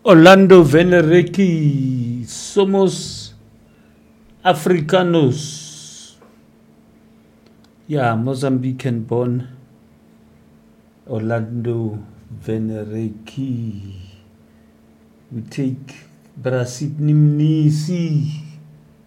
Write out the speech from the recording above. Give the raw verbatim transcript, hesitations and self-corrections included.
Orlando Venereki, somos Africanos. Yeah, Mozambican born Orlando Venereki. We take Brasit Nimnisi.